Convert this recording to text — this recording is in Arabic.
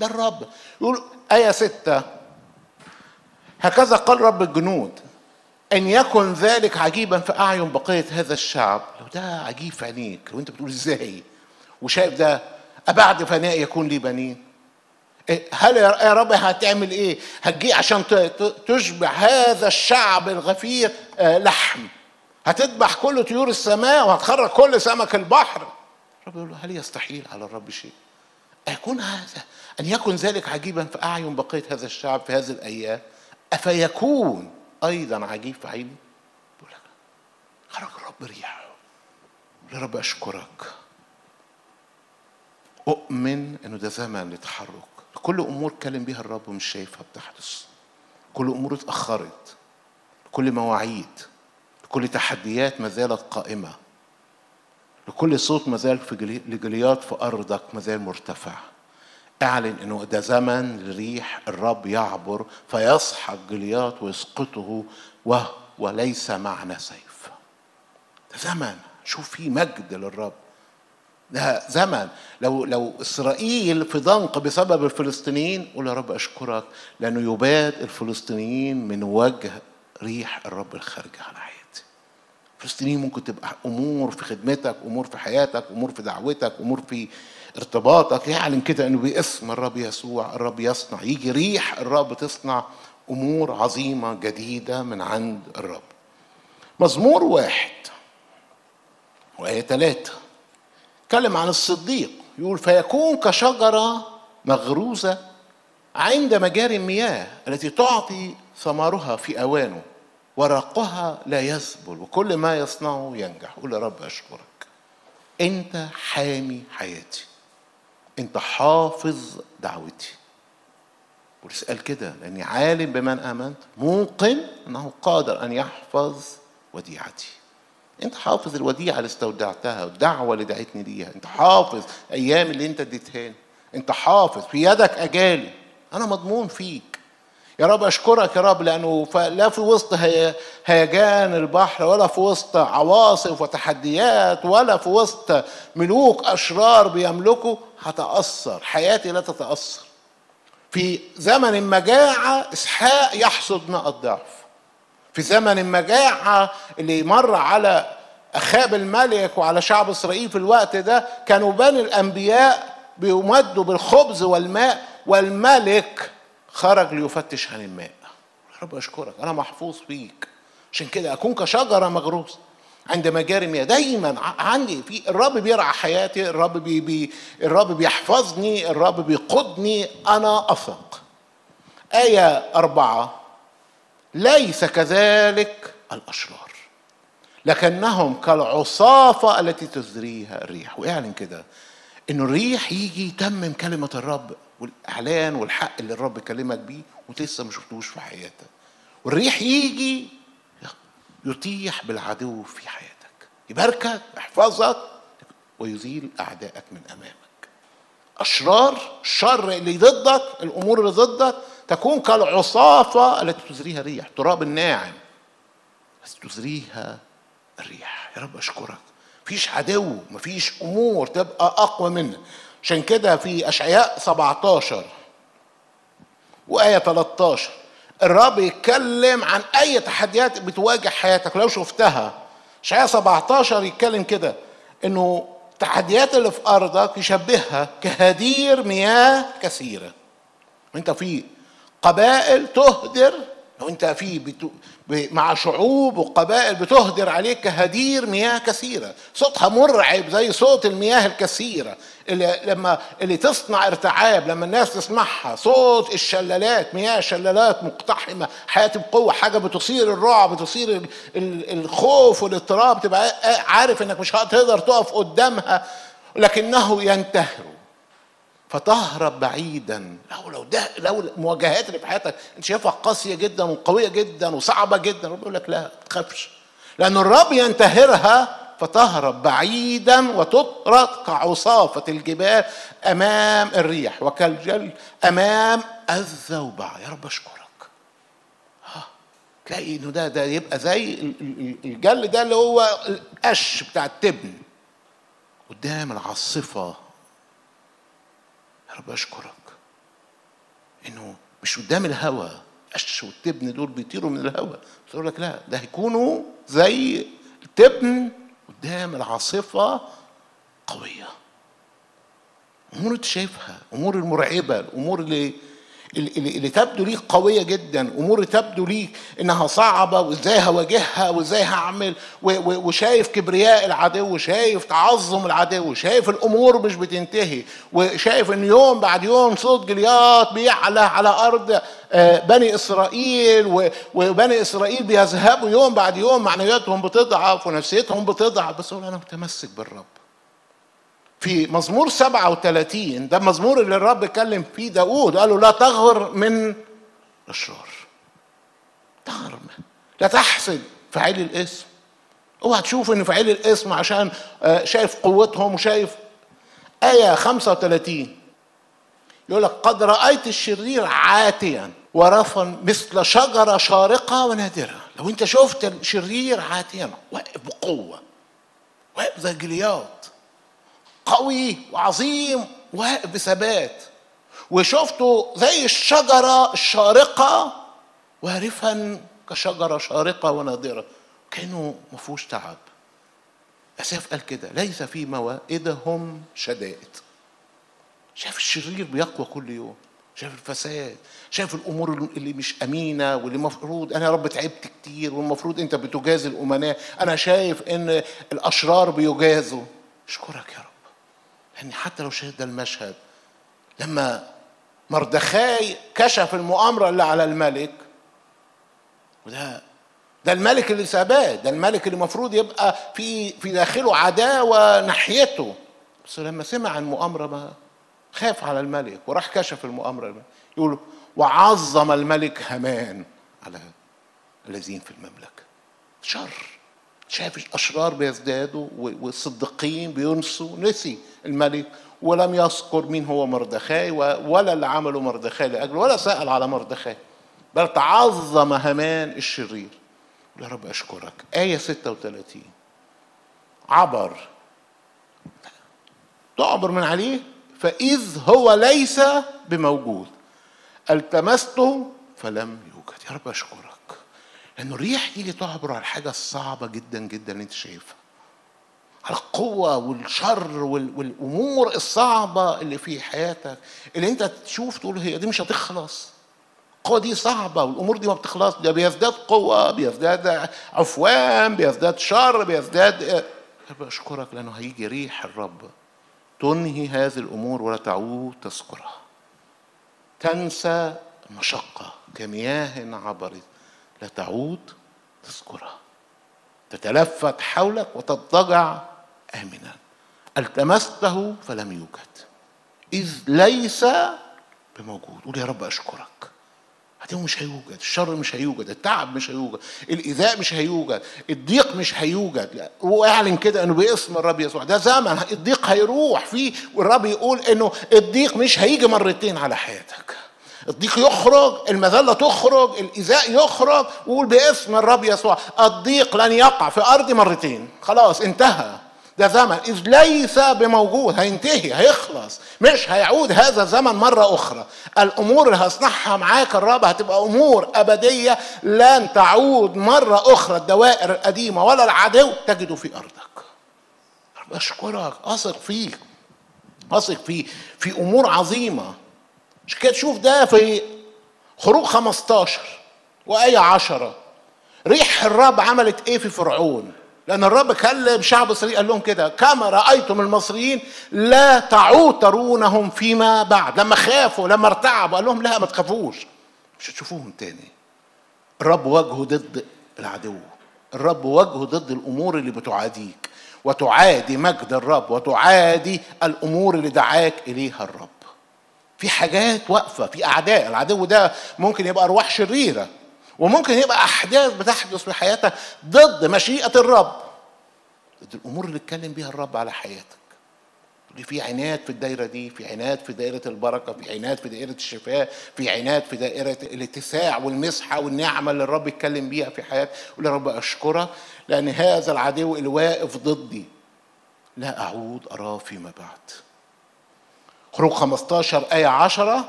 ده الرب. يقول آية 6: هكذا قال رب الجنود ان يكن ذلك عجيبا في اعين بقية هذا الشعب. لو ده عجيب في عينيك، لو انت بتقول ازاي وشايف ده، أبعد فناء يكون لي بنين؟ هل يا رب هتعمل ايه؟ هتجي عشان تشبع هذا الشعب الغفير لحم؟ هتذبح كل طيور السماء وهتخرج كل سمك البحر؟ رب يقول له: هل يستحيل على الرب شيء؟ أيكون هذا أن يكن ذلك عجيبا في أعين بقية هذا الشعب في هذه الأيام، أفيكون أيضا عجيب في عيني؟ يقول لك: خرج الرب ريحه. يا رب أشكرك، أؤمن أنه ده زمن لتحرك. كل أمور كلم بها الرب مش شايفها بتحدث، كل أمور اتأخرت، كل مواعيد، كل تحديات ما زالت قائمة، لكل صوت ما زال لجليات في أرضك ما زال مرتفع. اعلن أنه ده زمن لريح الرب يعبر فيسحق جليات ويسقطه وليس معنا سيف. ده زمن شوف فيه مجد للرب. ده زمن لو إسرائيل في ضنك بسبب الفلسطينيين، قول: يا رب أشكرك لأنه يباد الفلسطينيين من وجه ريح الرب الخارجة على حياتي. الفلسطينيين ممكن تبقى أمور في خدمتك، أمور في حياتك، أمور في دعوتك، أمور في ارتباطك. يعلن كده أنه باسم الرب يسوع الرب يصنع، يجي ريح الرب تصنع أمور عظيمة جديدة من عند الرب. مزمور 1 وآية 3 اتكلم عن الصديق، يقول: فيكون كشجرة مغروزة عند مجاري المياه التي تعطي ثمرها في أوانه، ورقها لا يذبل، وكل ما يصنعه ينجح. قول: يا رب أشكرك، أنت حامي حياتي، أنت حافظ دعوتي. والسؤال كده لأني عالم بمن آمنت، موقن أنه قادر أن يحفظ وديعتي. انت حافظ الوديعة اللي استودعتها والدعوة اللي دعيتني ليها. انت حافظ ايام اللي انت اديتهاني. انت حافظ في يدك اجالي. انا مضمون فيك. يا رب اشكرك يا رب، لانه لا في وسط هيجان البحر، ولا في وسط عواصف وتحديات، ولا في وسط ملوك اشرار بيملكوا هتأثر حياتي، لا تتأثر. في زمن المجاعة اسحاق يحصد 100 ضعف. في زمن المجاعة اللي مر على أخاب الملك وعلى شعب إسرائيل في الوقت ده، كانوا بني الأنبياء بيمدوا بالخبز والماء، والملك خرج ليفتش عن الماء. رب أشكرك، أنا محفوظ فيك. عشان كده أكون كشجرة مغروسة عند مجاري المياه. دايما عندي في الرب بيرعى حياتي، الرب بيحفظني، الرب بيقودني، أنا أثق. آية 4: ليس كذلك الأشرار، لكنهم كالعصافة التي تزريها الريح. وإعلن كده إنه الريح يجي يتمم كلمة الرب والإعلان والحق اللي الرب كلمك بيه وتلسه ما شفتوش في حياتك. والريح يجي يطيح بالعدو في حياتك، يباركك، يحفظك، ويزيل أعدائك من أمامك. أشرار الشر اللي ضدك، الأمور اللي ضدك، تكون كالعصافة التي تزريها الريح، تراب الناعم بس تزريها الريح. يا رب أشكرك، مفيش عدو، مفيش أمور تبقى أقوى منه. عشان كده في أشعياء 17 وآية 13 الرب يتكلم عن أي تحديات بتواجه حياتك. لو شفتها أشعياء 17 يتكلم كده إنه التحديات اللي في أرضك يشبهها كهدير مياه كثيرة. وانت في قبائل تهدر، لو انت في مع شعوب وقبائل بتهدر عليك كهدير مياه كثيرة، صوتها مرعب زي صوت المياه الكثيرة اللي تصنع ارتعاب لما الناس تسمعها. صوت الشلالات، مياه شلالات مقتحمة، حياة بقوة، حاجة بتصير الرعب، بتصير الخوف والاضطراب، تبقى عارف انك مش هتقدر تقف قدامها، لكنه ينتهر فتهرب بعيدا. لو المواجهات اللي في حياتك انت شايفها قاسيه جدا وقويه جدا وصعبه جدا، الرب يقول لك لا، ما تخافش، لان الرب ينتهرها فتهرب بعيدا وتطرد كعصافه الجبال امام الريح وكالجل امام الذوبعه. يا رب اشكرك. تلاقي انه ده يبقى زي الجل ده اللي هو القش بتاع التبن قدام العاصفه. يا رب أشكرك مش قدام الهوا. قش والتبن دول بيطيروا من الهوا، بس يقول لك لا، ده هيكونوا زي التبن قدام العاصفة قوية. أمور أنت شايفها، أمور المرعبة، الأمور اللي تبدو ليك قوية جدا، أمور تبدو ليك إنها صعبة وإزاي هواجهها وإزاي هعمل، وشايف كبرياء العدو، وشايف تعظم العدو، وشايف الأمور مش بتنتهي، وشايف إن يوم بعد يوم صوت جليات بيعلى على أرض بني إسرائيل، وبني إسرائيل بيذهبوا يوم بعد يوم، معنوياتهم بتضعف ونفسيتهم بتضعف، بس أقول أنا متمسك بالرب. في مزمور 37 ده المزمور اللي الرب اتكلم فيه داود، قال له لا تغر من الشر، تغر، لا تحسد فاعل الاسم. اوعى تشوف ان فاعل الاسم عشان شايف قوتهم وشايف. آية 35 يقول لك قد رأيت الشرير عاتيا ورفا مثل شجرة شارقة ونادرة. لو انت شفت الشرير عاتيا واقف بقوة، واقف زي جليات، قوي وعظيم، واقف بثبات، وشفته زي الشجرة الشارقة وارفا كشجرة شارقة ونادرة، كانوا مفهوش تعب. أساف قال كده ليس في موائدهم شدائد. شايف الشرير بيقوى كل يوم، شايف الفساد، شايف الأمور اللي مش أمينة، واللي مفروض أنا رب تعبت كتير والمفروض أنت بتجازي الأمناء، أنا شايف إن الأشرار بيجازوا. أشكرك يا رب، لأن حتى لو شاهد ده المشهد لما مردخاي كشف المؤامرة اللي على الملك، وده الملك اللي ساباه، ده الملك اللي المفروض يبقى في داخله عداوة ناحيته، بس لما سمع عن المؤامرة ما خاف على الملك وراح كشف المؤامرة. يقول وعظم الملك هامان على الذين في المملكة. شر، شايف الأشرار بيزدادوا والصديقين بينسوا، نسي الملك ولم يذكر مين هو مردخاي ولا اللي عمله مردخاي لأجله، ولا سأل على مردخاي، بل تعظم هامان الشرير. يا رب أشكرك. آية 36 عبر، تعبر من عليه، فإذ هو ليس بموجود التمسته فلم يوجد. يا رب أشكرك لأنه الريح تيجي تعبر على الحاجة الصعبة جدا جدا اللي أنت شايفها، على القوة والشر والأمور الصعبة اللي في حياتك، اللي أنت تشوف تقول هي دي مش هتخلص، القوة دي صعبة والأمور دي ما بتخلص، ده بيزداد قوة، بيزداد عفوان، بيزداد شر، بيزداد. أشكرك لأنه هيجي ريح الرب تنهي هذه الأمور ولا تعود تذكرها، تنسى المشقة كمياه عبرت لا تعود تذكرها، تتلفت حولك وتضطجع آمنا. التمسته فلم يوجد إذ ليس بموجود. قول يا رب أشكرك، عدو مش هيوجد، الشر مش هيوجد، التعب مش هيوجد، الإيذاء مش هيوجد، الضيق مش هيوجد. واعلن كده انه باسم الرب يسوع ده زمن الضيق هيروح فيه، والرب يقول انه الضيق مش هيجي مرتين على حياتك. الضيق يخرج، المذلة تخرج، الإيذاء يخرج، وقول باسم الرب يسوع الضيق لن يقع في أرضي مرتين. خلاص انتهى ده زمن إذ ليس بموجود، هينتهي، هيخلص، مش هيعود هذا الزمن مرة أخرى. الأمور اللي هصنعها معاك الرب هتبقى أمور أبدية لن تعود مرة أخرى الدوائر القديمة ولا العدو تجده في أرضك. أشكرك، أثق فيك، أثق في أمور عظيمة. مش كده تشوف ده في خروج 15 وآية 10 ريح الرب عملت ايه في فرعون، لأن الرب كلم شعب إسرائيل قال لهم كده كما رأيتم المصريين لا تعود ترونهم فيما بعد. لما خافوا، لما ارتعبوا، قال لهم لا ما تخافوش، مش هتشوفوهم تاني. الرب وجهه ضد العدو، الرب وجهه ضد الأمور اللي بتعاديك وتعادي مجد الرب وتعادي الأمور اللي دعاك إليها الرب. في حاجات واقفة، في أعداء. العدو ده ممكن يبقى أرواح شريرة، وممكن يبقى أحداث بتحدث في حياتك ضد مشيئة الرب، ضد الأمور اللي اتكلم بيها الرب على حياتك. في عناد في الدائرة دي، في عناد في دائرة البركة، في عناد في دائرة الشفاء، في عناد في دائرة الاتساع والمسحة والنعمة اللي الرب اتكلم بيها في حياتك. قول يا رب أشكرك لأن هذا العدو اللي واقف ضدي لا أعود أراه فيما بعد. خروج 15 آية 10